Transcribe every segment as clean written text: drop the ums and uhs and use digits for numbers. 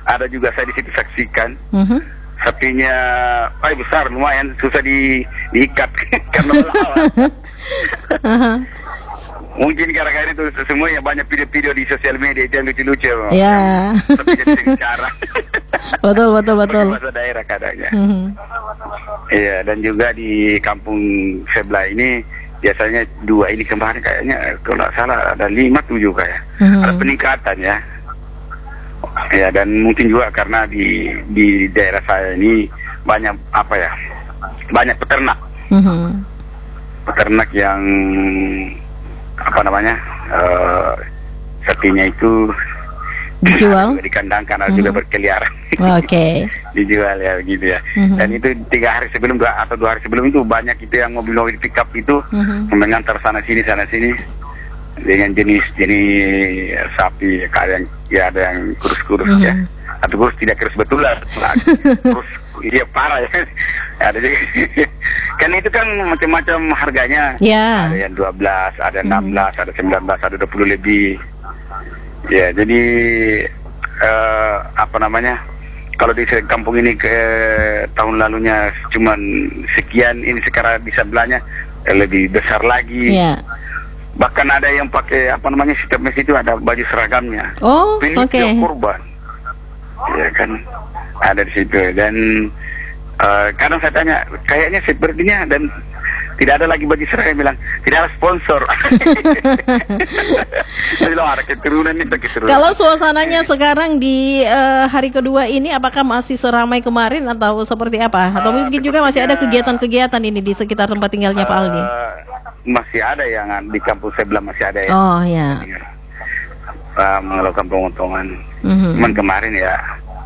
ada juga saya di situ saksikan. Mhm. Sapinya besar, lumayan susah diikat karena melawan. Aha. Mungkin gara-gara itu semuanya banyak video-video di sosial media itu yang lucu-lucu. Ya. Tapi jadi bicara. Betul. Bahasa daerah kadangnya. Mhm. Iya, dan juga di kampung sebelah ini biasanya 2 ini kemarin kayaknya kalau nggak salah ada 5-7 kayak. Ada peningkatan ya. Ya, dan mungkin juga karena di daerah saya ini banyak banyak peternak. Mhm. Peternak yang sapinya itu Dijual? juga dikandangkan atau juga berkeliaran. Oke. Dijual ya begitu ya. Dan itu 3 hari sebelum atau 2 hari sebelum itu banyak itu yang mobil-mobil pickup itu mengantar sana sini dengan jenis sapi kayak ya ada yang kurus-kurus ya, atau kurus tidak kurus betulan, kurus iya parah ya. Ada juga. Kan itu kan macam-macam harganya. Ya. Ada yang 12, ada 16, ada 19, ada 20 lebih. Ya, jadi kalau di kampung ini ke tahun lalunya cuman sekian, ini sekarang di sebelahnya lebih besar lagi. Ya. Bahkan ada yang pakai setiap mes itu ada baju seragamnya. Oh, Penitia oke. kurban. Ya kan, ada di situ. Dan kadang saya tanya, kayaknya sepertinya dan tidak ada lagi baju seragam, bilang tidak ada sponsor. Saya bilang ada keturunan itu keturunan. Kalau suasananya sekarang di hari kedua ini, apakah masih seramai kemarin atau seperti apa? Atau mungkin juga masih ada kegiatan-kegiatan ini di sekitar tempat tinggalnya Pak Aldi? Masih ada yang di kampung sebelah masih ada ya. Oh ya. Melakukan pemotongan. Cuman kemarin ya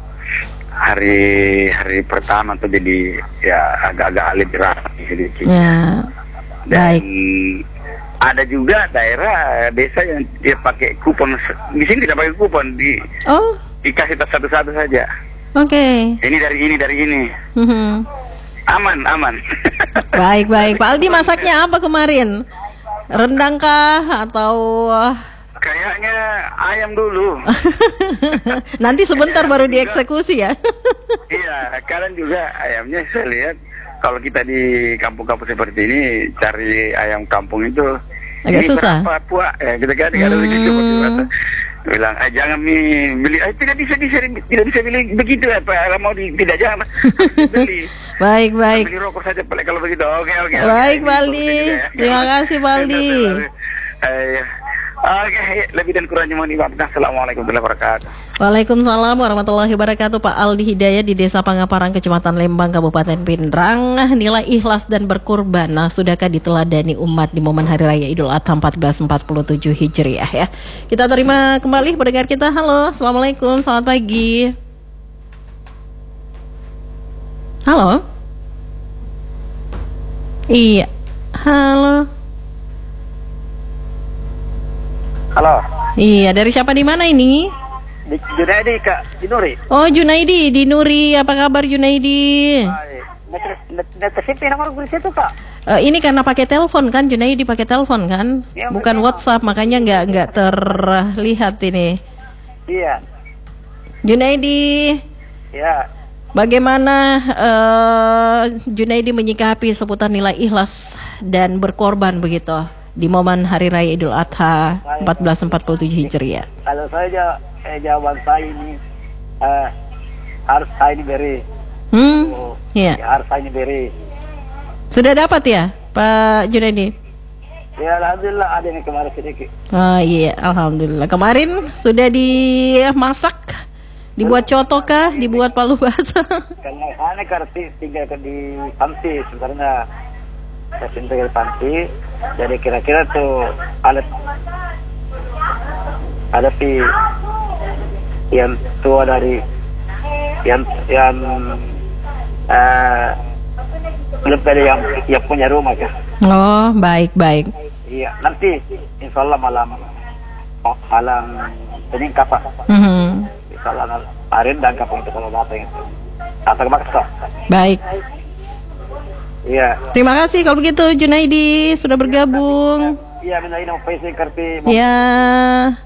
hari pertama tuh jadi ya agak-agak lebih rapi sedikit. Ya. Dan Baik. ada juga daerah desa yang dia pakai kupon. Di sini tidak pakai kupon, dikasih tas satu-satu saja. Oke. Ini dari ini. Aman. Baik. Pak Aldi masaknya apa kemarin? Rendang kah atau Kayaknya ayam dulu. nanti sebentar baru dieksekusi ya? Iya, kadang juga ayamnya saya lihat kalau kita di kampung-kampung seperti ini cari ayam kampung itu agak ini susah. Berapa puak? Ya, kita kadang begitu. Bilang, jangan beli, tidak bisa beli begitu ya Pak, tidak jangan beli. Baik. Beli rokok saja kalau begitu. Oke. Baik Pak Aldi, terima kasih Pak Aldi. Oke, lebih dan kurangnya mohon dimaafkan. Assalamualaikum warahmatullahi wabarakatuh. Waalaikumsalam warahmatullahi wabarakatuh. Pak Aldi Hidayat di Desa Pangaparang, Kecamatan Lembang, Kabupaten Pindrang. Nilai ikhlas dan berkurban, sudahkah diteladani umat di momen Hari Raya Idul Adha 1447 Hijriah ya? Kita terima kembali pendengar kita. Halo, Assalamualaikum, selamat pagi. Halo. Iya. Halo. Halo. Iya, dari siapa di mana ini? Di Junaidi Kak, di Nuri. Oh, Junaidi di Nuri. Apa kabar Junaidi? Netesipi nomor gue situ Kak. Ini karena pakai telepon kan, Junaidi pakai telepon kan? Ya, bukan WhatsApp, makanya nggak terlihat ini. Iya. Junaidi. Ya. Bagaimana Junaidi menyikapi seputar nilai ikhlas dan berkorban begitu di momen Hari Raya Idul Adha 1447 Hijriah? Kalau saya jawaban saya ini harus saya diberi. Iya. Ya, harus saya diberi. Sudah dapat ya, Pak Junaidi? Ya, alhamdulillah ada yang kemarin sedikit. Oh iya, alhamdulillah. Kemarin sudah dimasak, dibuat coto kah, dibuat palu basah? Karena saya tinggal di Panti sebenarnya. Saya tinggal di Panti. Jadi kira-kira tuh ada yang tua dari yang belum ada yang punya rumah kan. Oh, baik. Iya, nanti insya Allah malam Senin kapan? Insya Allah hari dan kapan itu kalau datang itu atau maksa. Baik. Iya. Terima kasih kalau begitu Junaidi sudah bergabung. Iya, minta ini mau Facebook kartu. Ya.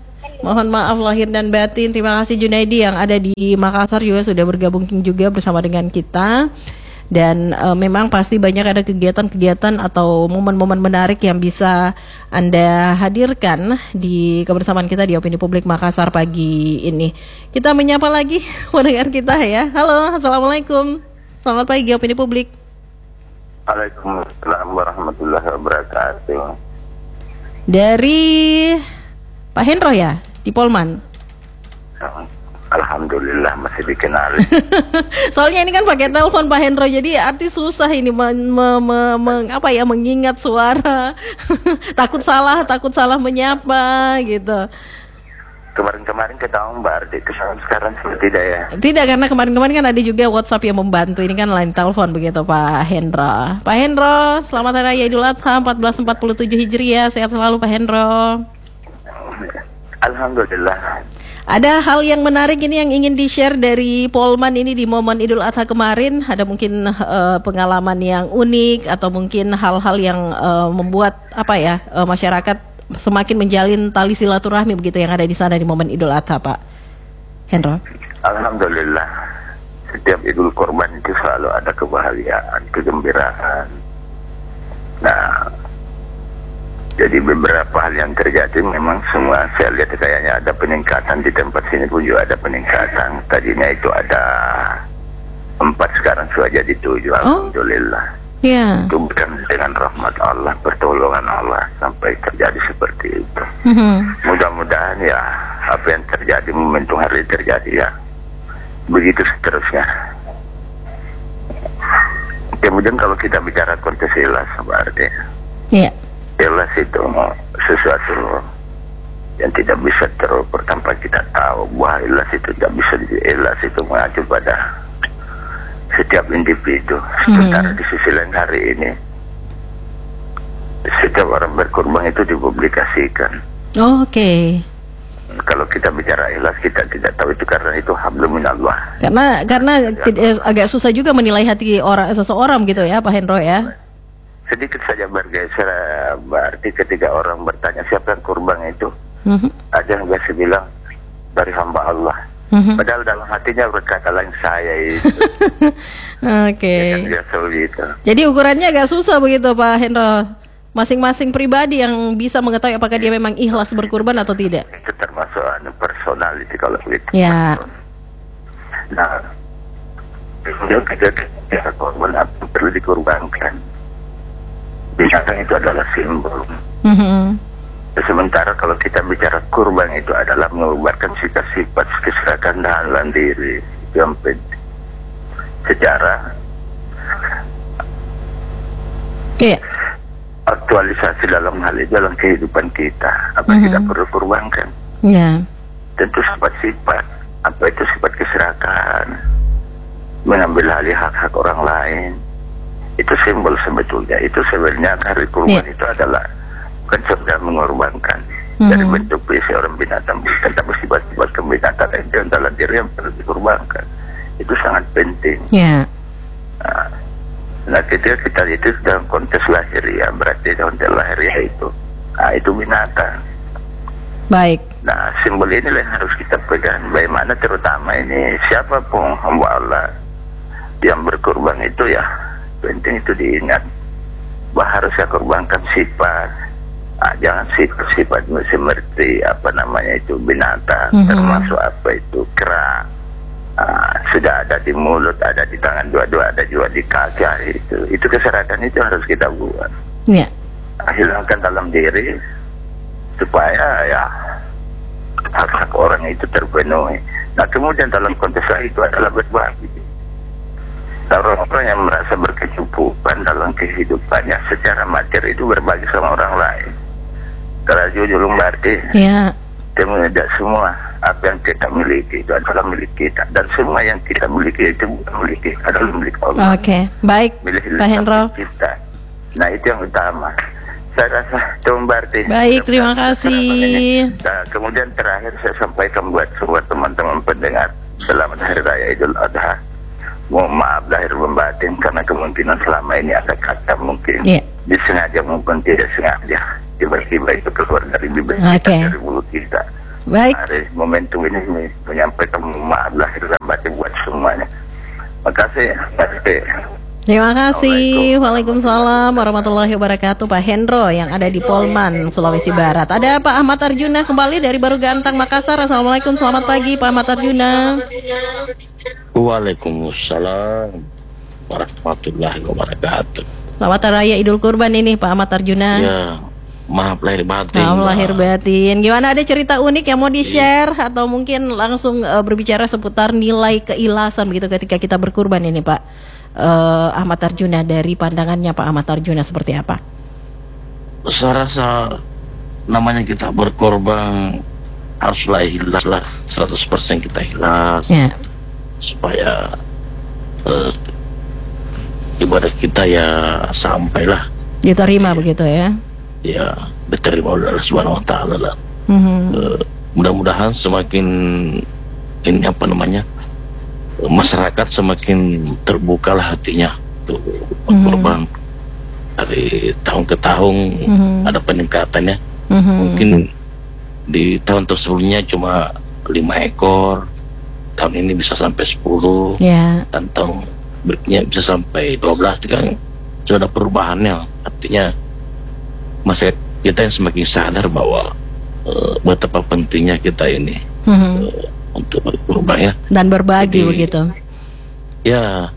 Mohon maaf lahir dan batin. Terima kasih Junaidi yang ada di Makassar juga sudah bergabung juga bersama dengan kita. Dan memang pasti banyak ada kegiatan-kegiatan atau momen-momen menarik yang bisa Anda hadirkan di kebersamaan kita di Opini Publik Makassar pagi ini. Kita menyapa lagi pendengar kita ya. Halo, Assalamualaikum. Selamat pagi Opini Publik. Waalaikumsalam warahmatullahi wabarakatuh. Dari Pak Hendro ya, di Polman. Alhamdulillah masih dikenal. Soalnya ini kan pakai telepon Pak Hendro, jadi artis susah ini mengingat suara. takut salah menyapa gitu. Kemarin ketahuan Mbak Arti, sekarang tidak ya? Tidak, karena kemarin kan ada juga WhatsApp yang membantu. Ini kan line telepon begitu Pak Hendro. Pak Hendro, selamat Hari Raya Idul Adha 1447 Hijriah. Sehat selalu Pak Hendro. Alhamdulillah. Ada hal yang menarik ini yang ingin di-share dari Polman ini di momen Idul Adha kemarin. Ada mungkin pengalaman yang unik atau mungkin hal-hal yang membuat masyarakat semakin menjalin tali silaturahmi begitu yang ada di sana di momen Idul Adha, Pak Hendro. Alhamdulillah. Setiap Idul Kurban itu selalu ada kebahagiaan, kegembiraan. Nah, jadi beberapa hal yang terjadi memang semua saya lihat kayaknya ada peningkatan. Di tempat sini pun juga ada peningkatan. Tadinya itu ada 4, sekarang sudah jadi 7. Alhamdulillah. Ya. Itu bukan dengan rahmat Allah, pertolongan Allah sampai terjadi seperti itu. Mudah-mudahan ya apa yang terjadi momentum hari terjadi ya begitu seterusnya. Kemudian kalau kita bicara konteks ikhlas berarti ikhlas itu sesuatu yang tidak bisa terukur tanpa kita tahu bahwa ikhlas itu tidak bisa ikhlas itu mengacu pada setiap individu. Sementara di sisi lain hari ini setiap orang berkorban itu dipublikasikan. Oke. Kalau kita bicara ikhlas kita tidak tahu itu karena itu hablum minallah. Karena agak susah juga menilai hati seseorang gitu ya Pak Hendro ya. Sedikit saja bergeser, berarti ketika orang bertanya siapa yang kurban itu, ada yang biasa bilang dari hamba Allah. Padahal dalam hatinya berkata lain saya itu. Oke. Ya, gitu. Jadi ukurannya agak susah begitu Pak Hendro. Masing-masing pribadi yang bisa mengetahui apakah dia memang ikhlas berkurban atau tidak. Itu termasuk personality kalau begitu. Ya. Nah, kemudian kita korban apa perlu dikorbankan. Binatang itu adalah simbol. Sementara kalau kita bicara kurban itu adalah mengubahkan sifat-sifat keserakahan dalam diri. Itu yang penting. Sejarah. Iya. Aktualisasi dalam hal itu dalam kehidupan kita. Apa yang kita perlu kurbankan? Iya. Tentu sifat-sifat. Apa itu sifat keserakahan? Mengambil alih hak-hak orang lain. Itu simbol sebetulnya. Itu sebenarnya hari kurban itu adalah bukan sekedar mengorbankan dari bentuk fisik orang binatang, tapi sifat-sifat kebinatang itu adalah diri yang perlu dikorbankan. Itu sangat penting. Nah ketika kita itu dalam konteks lahiriah, berarti konteks lahiriah itu binatang. Baik. Nah simbol inilah yang harus kita pegang. Bagaimana terutama ini siapapun hamba Allah yang berkorban itu ya penting itu diingat bahwa harus saya korbankan sifat. Jangan sifat seperti binatang, termasuk apa itu kera. Sudah ada di mulut, ada di tangan dua-dua, ada juga di kaki. Itu keserakahan itu harus kita buat. Hilangkan dalam diri supaya ya hak-hak orang itu terpenuhi. Nah kemudian dalam konteks itu adalah berbagi. Orang-orang yang merasa berkecukupan dalam kehidupannya secara materi itu berbagi sama orang lain. Kalau jujur berarti tidak semua apa yang kita miliki itu adalah milik kita, dan semua yang kita miliki itu bukan milik kita, adalah milik Allah. Oke, baik Pak Hendro. Nah itu yang utama. Saya rasa itu berarti. Baik, terima kasih. Nah, kemudian terakhir saya sampaikan buat semua teman-teman pendengar, selamat Hari Raya Idul Adha. Mohon maaf lahir batin karena kemungkinan selama ini ada kata mungkin disengaja maupun tidak sengaja tiba-tiba itu keluar dari bibir kita, dari mulut kita. Baik. Hari momentum ini menyampaikan maaf lahir dan batin buat semuanya. Makasih. Terima kasih. Waalaikumsalam warahmatullahi wabarakatuh. Pak Hendro yang ada di Polman, Sulawesi Barat. Ada Pak Ahmad Arjuna kembali dari Baru Gantang, Makassar. Assalamualaikum, selamat pagi Pak Ahmad Arjuna. Waalaikumsalam warahmatullahi wabarakatuh. Selamat Hari Raya Idul Kurban ini Pak Ahmad Arjuna. Ya, maaf lahir batin. Maaf lahir batin. Gimana, ada cerita unik yang mau di-share atau mungkin langsung berbicara seputar nilai keikhlasan begitu ketika kita berkurban ini Pak Ahmad Arjuna, dari pandangannya Pak Ahmad Arjuna seperti apa? Saya rasa namanya kita berkorban haruslah ikhlas lah, 100% kita ikhlas Ya. supaya ibadah kita ya sampailah Diterima begitu ya. ya diterima oleh Allah Subhanahu wa taala lah. Mhm. Mudah-mudahan semakin ini apa namanya, masyarakat semakin terbukalah hatinya tuh berkorban. Dari tahun ke tahun ada peningkatannya. Mungkin di tahun tersebelumnya cuma 5 ekor, tahun ini bisa sampai 10, Ya. dan tahun berikutnya bisa sampai 12. Itu kan sudah ada perubahannya. Artinya masyarakat kita yang semakin sadar bahwa betapa pentingnya kita ini untuk berkorban ya. Dan berbagi Jadi, begitu. Ya,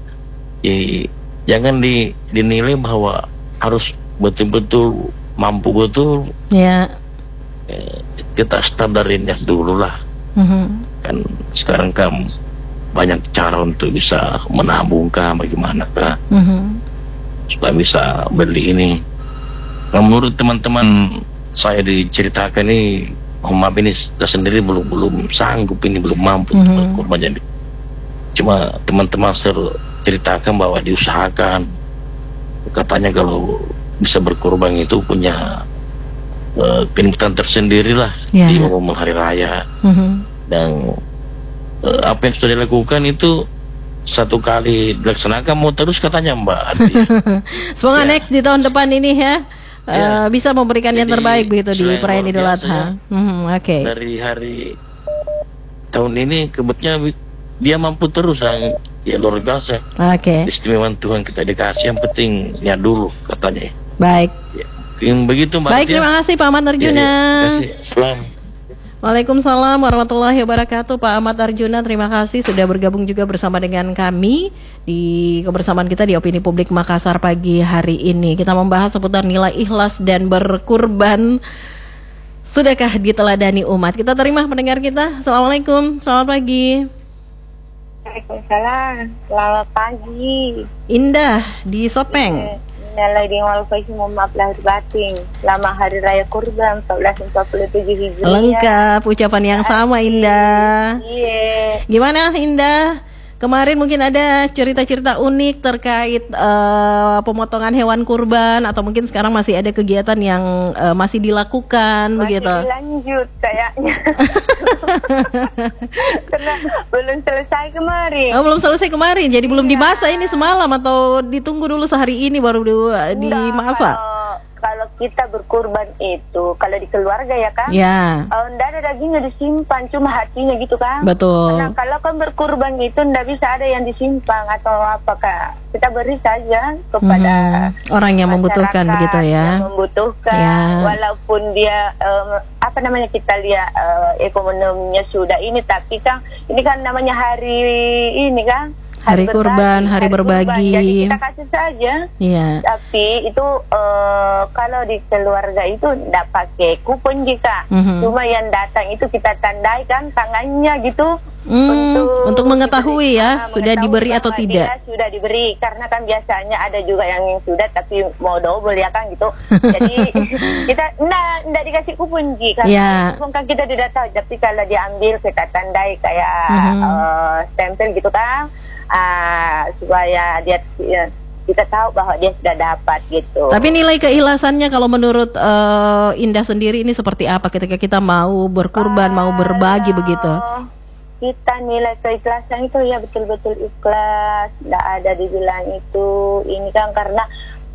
jangan dinilai bahwa harus betul-betul mampu betul. Ya. Kita standarinnya dulu lah. Kan sekarang kan banyak cara untuk bisa menabungkan bagaimana kah supaya bisa beli ini. Nah, menurut teman-teman saya diceritakan ini, maaf ini saya sendiri belum sanggup ini, belum mampu untuk berkorban. Jadi cuma teman-teman ceritakan bahwa diusahakan, katanya kalau bisa berkorban itu punya kenikmatan tersendiri lah di momen hari raya. Dan apa yang sudah dilakukan itu satu kali dilaksanakan mau terus katanya Mbak Adi. Semoga next di tahun depan ini ya, bisa memberikan yang terbaik begitu di perayaan Idul Adha. Oke. Dari hari tahun ini kebetulan dia mampu terus, ya luar biasa. Oke. Istimewaan Tuhan kita dikasih, yang penting ya dulu katanya. Baik. Ya, begitu Mbak. Baik, terima kasih Pak Ahmad Arjuna. Terima kasih. Salam. Waalaikumsalam warahmatullahi wabarakatuh. Pak Ahmad Arjuna, terima kasih sudah bergabung juga bersama dengan kami di kebersamaan kita di Opini Publik Makassar pagi hari ini. Kita membahas seputar nilai ikhlas dan berkurban. Sudahkah diteladani umat? Kita terima pendengar kita. Assalamualaikum, selamat pagi. Waalaikumsalam, selamat pagi. Indah di Sopeng. Innalillahi wa inna ilaihi raji'un. Maaf lahir batin. Selamat Hari Raya Kurban 1447 Hijriah. Lengkap ucapan yang sama Indah. Iya. Gimana Indah? Kemarin mungkin ada cerita-cerita unik terkait pemotongan hewan kurban, atau mungkin sekarang masih ada kegiatan yang masih dilakukan begitu. Masih lanjut kayaknya. Karena belum selesai kemarin. Oh, belum selesai kemarin, jadi belum dimasak ini semalam atau ditunggu dulu sehari ini baru dimasak? Kalau kita berkurban itu, kalau di keluarga ya kan, Ya. Nggak ada dagingnya disimpan, cuma hatinya gitu kan. Betul. Nah kalau kan berkurban itu nggak bisa ada yang disimpan atau apakah, kita beri saja kepada orang yang membutuhkan begitu ya. Yang membutuhkan, Ya. walaupun dia apa namanya, kita lihat ekonominya sudah ini, tapi kan ini kan namanya hari ini kan. Hari kurban, hari berbagi. Jadi kita kasih saja. Iya. Tapi itu kalau di keluarga itu tidak pakai kupon jika. Cuma yang datang itu kita tandai kan tangannya gitu. Untuk mengetahui ya sudah diberi atau tidak. Sudah diberi, karena kan biasanya ada juga yang sudah tapi mau double ya kan gitu. Jadi kita enggak dikasih kupon karena kupon kan kita tidak tahu. Tapi kalau diambil kita tandai kayak stempel gitu kan. Supaya dia kita tahu bahwa dia sudah dapat gitu. Tapi nilai keikhlasannya kalau menurut Indah sendiri ini seperti apa ketika kita mau berkurban, mau berbagi begitu? Kita nilai keikhlasan itu ya betul-betul ikhlas, tidak ada dibilang itu ini kan, karena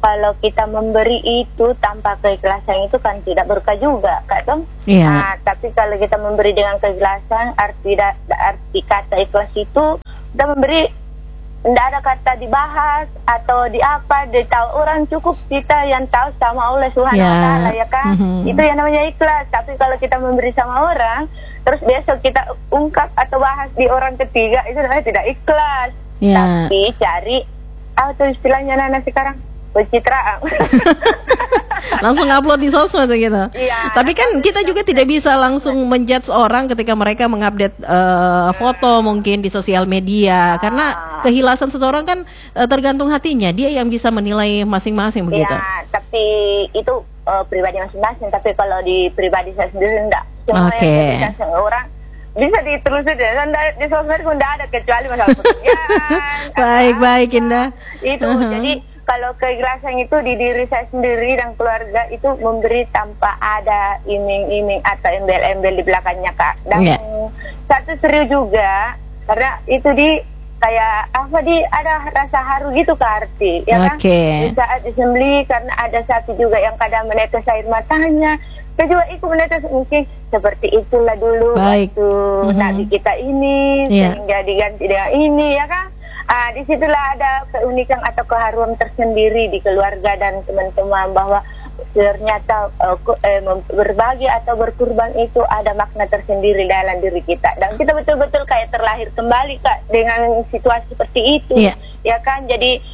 kalau kita memberi itu tanpa keikhlasan itu kan tidak berkah juga, Kak Tom. Nah, tapi kalau kita memberi dengan keikhlasan, arti kata ikhlas itu kita memberi, tidak ada kata dibahas atau di apa, ditahu orang, cukup kita yang tahu sama Allah Subhanahu wa Ta'ala, ya kan? Itu yang namanya ikhlas. Tapi kalau kita memberi sama orang, terus besok kita ungkap atau bahas di orang ketiga, itu namanya tidak ikhlas. Tapi cari apa tuh istilahnya anak sekarang, pencitraan. Langsung upload di sosmed gitu. Tapi kan kita juga tidak bisa langsung menjudge orang ketika mereka mengupdate foto mungkin di sosial media, karena kehilasan seseorang kan tergantung hatinya, dia yang bisa menilai masing-masing begitu. Tapi itu pribadi masing-masing. Tapi kalau di pribadi saya sendiri enggak. Semua yang orang bisa ditelusuri di sosmed pun tidak ada kecuali masalah pekerjaan. Baik Indah. Itu jadi kalau keikhlasan itu di diri saya sendiri dan keluarga itu memberi tanpa ada iming-iming atau embel-embel di belakangnya, Kak. Dan satu serius juga karena itu kayak ada rasa haru gitu, Kak, arti ya kan. Di saat disembelih karena ada sapi juga yang kadang menetes air matanya. Saya juga ikut menetes, mungkin seperti itulah dulu waktu Nabi kita ini sehingga diganti dengan ini, ya kan. Disitulah ada keunikan atau keharuan tersendiri di keluarga dan teman-teman bahwa ternyata berbagi atau berkurban itu ada makna tersendiri dalam diri kita, dan kita betul-betul kayak terlahir kembali, Kak, dengan situasi seperti itu, ya kan. Jadi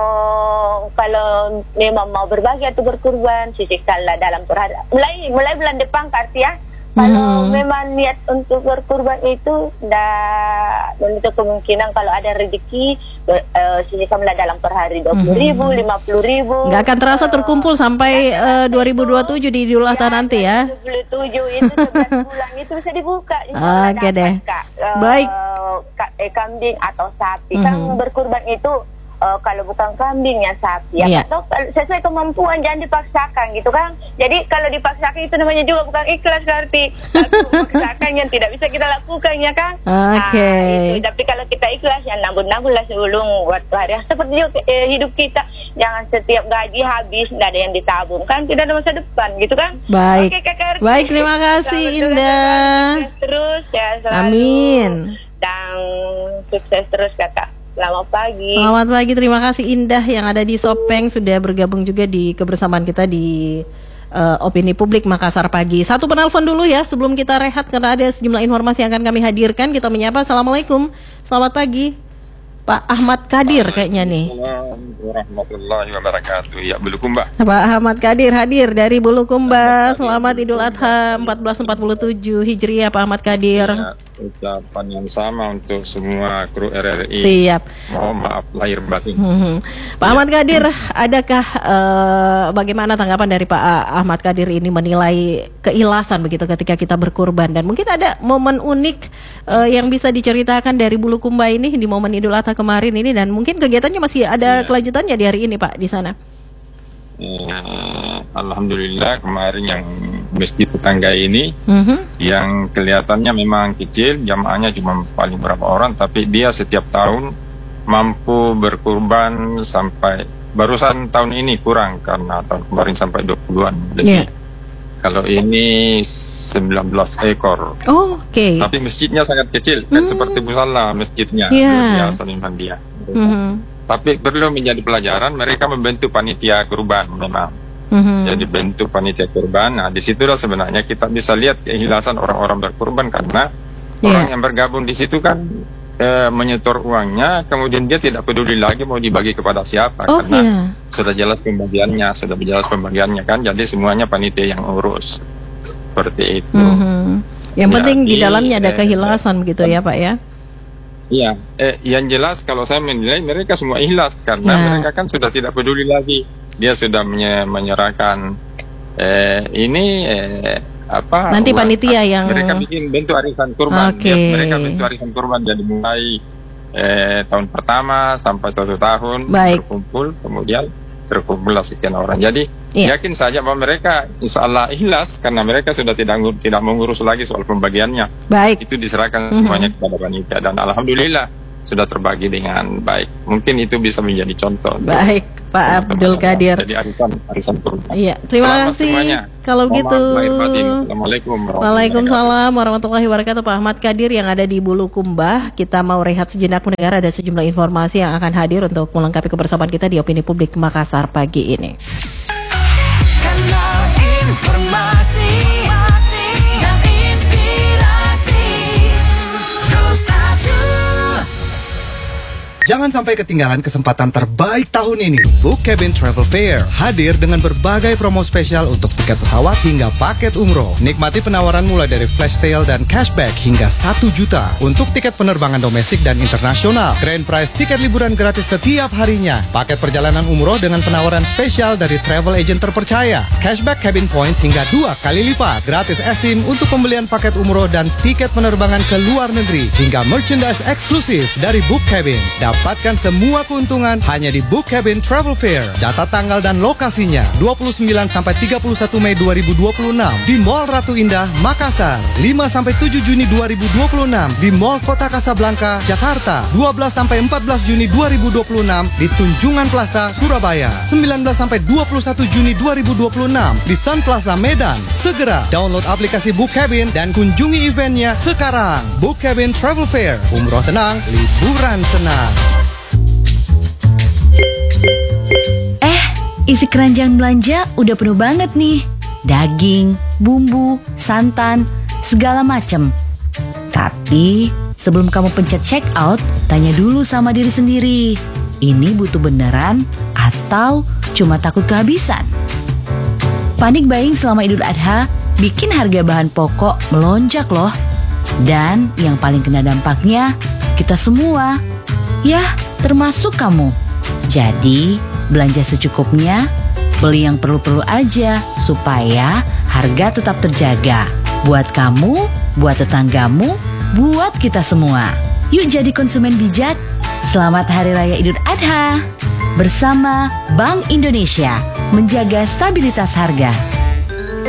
kalau memang mau berbagi atau berkurban, sisihkanlah dalam perhari. Mulai bulan depan, Kak, ya. Kalau memang niat untuk berkurban itu menutup kemungkinan kalau ada rezeki, sisihkanlah dalam per hari 20.000, 50.000. Nggak akan terasa terkumpul sampai 2027 di Idul Adha nanti ya. 2027 itu 11 bulan itu bisa dibuka. Oke deh. Baik. Kambing atau sapi kan berkurban itu. Kalau bukan kambing ya sapi ya, atau sesuai kemampuan, jangan dipaksakan gitu kan. Jadi kalau dipaksakan itu namanya juga bukan ikhlas, berarti paksakan yang tidak bisa kita lakukan, ya kan. Tapi kalau kita ikhlas ya nabung-nabung lah sebelum waktu hari seperti juga hidup kita, jangan setiap gaji habis tidak ada yang ditabung kan, tidak ada masa depan gitu kan. Baik. Baik, terima kasih Indah. Terus ya selalu. Amin. Dan sukses terus, Kakak. Selamat pagi. Selamat pagi, terima kasih Indah yang ada di Sopeng sudah bergabung juga di kebersamaan kita di Opini Publik Makassar pagi. Satu penelpon dulu ya sebelum kita rehat karena ada sejumlah informasi yang akan kami hadirkan. Kita menyapa. Assalamualaikum. Selamat pagi. Pak Ahmad Kadir kayaknya nih. Assalamualaikum warahmatullahi wabarakatuh. Ya, Bulukumba. Pak Ahmad Kadir hadir dari Bulukumba. Selamat Idul Adha 1447 Hijriah, Pak Ahmad Kadir. Ya, ucapan yang sama untuk semua kru RRI. Siap. Mohon maaf lahir batin. Pak Ahmad Kadir, adakah bagaimana tanggapan dari Pak Ahmad Kadir ini menilai keikhlasan begitu ketika kita berkurban, dan mungkin ada momen unik yang bisa diceritakan dari Bulukumba ini di momen Idul Adha kemarin ini, dan mungkin kegiatannya masih ada kelanjutannya di hari ini, Pak, di sana. Alhamdulillah kemarin yang masjid tetangga ini yang kelihatannya memang kecil, jamaahnya cuma paling berapa orang, tapi dia setiap tahun mampu berkurban sampai, barusan tahun ini kurang karena tahun kemarin sampai 20-an lebih. Kalau ini 19 ekor. Tapi masjidnya sangat kecil, kan seperti musala masjidnya, biasa memang dia. Tapi perlu menjadi pelajaran, mereka membentuk panitia kurban memang. Jadi bentuk panitia kurban. Nah, disitulah sebenarnya kita bisa lihat keikhlasan orang-orang berkurban, karena orang yang bergabung di situ kan menyetor uangnya, kemudian dia tidak peduli lagi mau dibagi kepada siapa, karena sudah jelas pembagiannya, kan. Jadi semuanya panitia yang urus seperti itu. Yang penting di dalamnya ada keikhlasan begitu ya, Pak ya. Iya, yang jelas kalau saya menilai mereka semua ikhlas, karena mereka kan sudah tidak peduli lagi. Dia sudah menyerahkan nanti panitia yang mereka bikin bentuk arisan kurban. Mereka bentuk arisan kurban dari mulai tahun pertama sampai 1 tahun berkumpul, kemudian terkumpullah sekian orang. Jadi yakin saja bahwa mereka insya Allah ikhlas, karena mereka sudah tidak mengurus lagi soal pembagiannya. Itu diserahkan semuanya kepada panitia, dan alhamdulillah sudah terbagi dengan baik. Mungkin itu bisa menjadi contoh. Baik. Pak Abdul Qadir. Jadi arisan kurban. Iya, terima kasih. Semuanya. Kalau gitu. Waalaikumsalam warahmatullahi wabarakatuh. Pak Ahmad Qadir yang ada di Bulukumba. Kita mau rehat sejenak mendengar ada sejumlah informasi yang akan hadir untuk melengkapi kebersamaan kita di Opini Publik Makassar pagi ini. Kanal informasi dan inspirasi Jangan sampai ketinggalan kesempatan terbaik tahun ini. Book Cabin Travel Fair hadir dengan berbagai promo spesial untuk tiket pesawat hingga paket umroh. Nikmati penawaran mulai dari flash sale dan cashback hingga 1 juta untuk tiket penerbangan domestik dan internasional. Grand prize tiket liburan gratis setiap harinya. Paket perjalanan umroh dengan penawaran spesial dari travel agent terpercaya. Cashback cabin points hingga 2 kali lipat. Gratis eSIM untuk pembelian paket umroh dan tiket penerbangan ke luar negeri. Hingga merchandise eksklusif dari Book Cabin. Dapatkan semua keuntungan hanya di Book Cabin Travel Fair. Catat tanggal dan lokasinya 29 sampai 31 Mei 2026 di Mall Ratu Indah, Makassar. 5 sampai 7 Juni 2026 di Mall Kota Kasablanka, Jakarta. 12 sampai 14 Juni 2026 di Tunjungan Plaza, Surabaya. 19 sampai 21 Juni 2026 di Sun Plaza, Medan. Segera download aplikasi Book Cabin dan kunjungi eventnya sekarang. Book Cabin Travel Fair. Umroh tenang, liburan senang. Isi keranjang belanja udah penuh banget nih. Daging, bumbu, santan, segala macem. Tapi sebelum kamu pencet check out, tanya dulu sama diri sendiri. Ini butuh beneran atau cuma takut kehabisan? Panik buying selama Idul Adha bikin harga bahan pokok melonjak loh. Dan yang paling kena dampaknya kita semua. Yah, termasuk kamu. Jadi belanja secukupnya, beli yang perlu-perlu aja supaya harga tetap terjaga. Buat kamu, buat tetanggamu, buat kita semua. Yuk jadi konsumen bijak. Selamat Hari Raya Idul Adha. Bersama Bank Indonesia, menjaga stabilitas harga.